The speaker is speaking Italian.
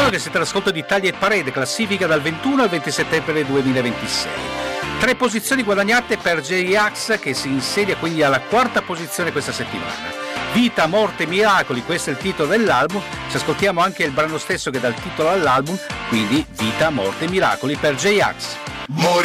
ricordo che siete all'ascolto di Taglia e Parede, classifica dal 21 al 20 settembre 2026. 3 posizioni guadagnate per J-Ax, che si insedia quindi alla 4ª posizione questa settimana. Vita, morte, miracoli, questo è il titolo dell'album. Ci ascoltiamo anche il brano stesso che dà il titolo all'album, quindi Vita, morte, miracoli per J-Ax.